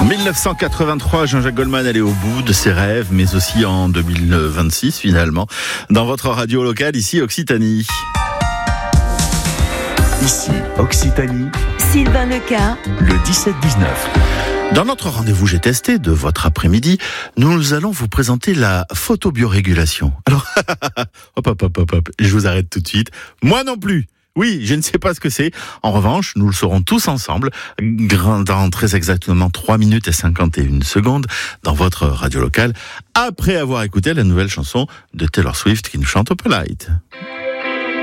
En 1983, Jean-Jacques Goldman allait au bout de ses rêves, mais aussi en 2026 finalement, dans votre radio locale, ici Occitanie. Ici Occitanie, Sylvain Leca, le 17-19. Dans notre rendez-vous J'ai testé de votre après-midi, nous allons vous présenter la photobiorégulation. Alors, hop, je vous arrête tout de suite. Moi non plus. Oui, je ne sais pas ce que c'est. En revanche, nous le saurons tous ensemble, dans très exactement 3 minutes et 51 secondes, dans votre radio locale, après avoir écouté la nouvelle chanson de Taylor Swift qui nous chante Opalite.